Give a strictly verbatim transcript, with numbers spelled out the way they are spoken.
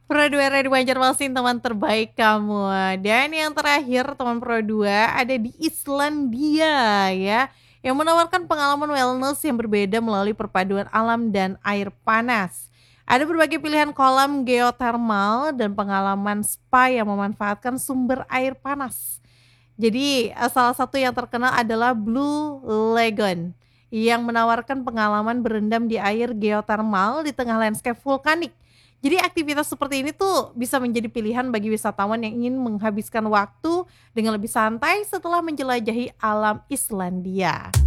Pro dua ready Banjarmasin teman terbaik kamu. Dan yang terakhir teman Pro dua ada di Islandia ya, yang menawarkan pengalaman wellness yang berbeda melalui perpaduan alam dan air panas. Ada berbagai pilihan kolam geothermal dan pengalaman spa yang memanfaatkan sumber air panas. Jadi, eee, salah satu yang terkenal adalah Blue Lagoon, yang menawarkan pengalaman berendam di air geotermal di tengah landscape vulkanik. Jadi aktivitas seperti ini tuh bisa menjadi pilihan bagi wisatawan yang ingin menghabiskan waktu dengan lebih santai setelah menjelajahi alam Islandia.